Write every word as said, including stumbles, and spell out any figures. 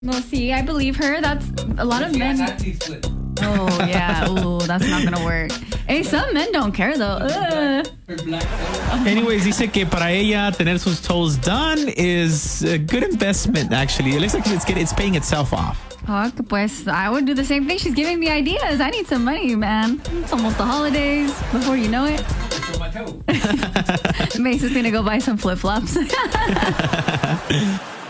Well, see, I believe her. That's a lot of men. Oh, yeah. Ooh, that's not going to work. Hey, some men don't care, though. Ugh. Anyways, dice que para ella tener sus toes done is a good investment, actually. It looks like it's, getting, it's paying itself off. Oh, pues, I would do the same thing. She's giving me ideas. I need some money, man. It's almost the holidays. Before you know it. Mace is going to go buy some flip-flops.